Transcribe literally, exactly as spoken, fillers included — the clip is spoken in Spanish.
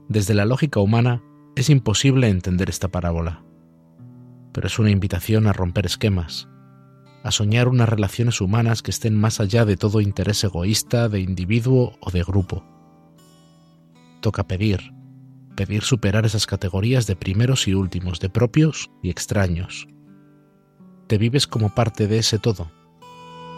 Desde la lógica humana es imposible entender esta parábola, pero es una invitación a romper esquemas, a soñar unas relaciones humanas que estén más allá de todo interés egoísta de individuo o de grupo. Toca pedir, pedir superar esas categorías de primeros y últimos, de propios y extraños. Te vives como parte de ese todo,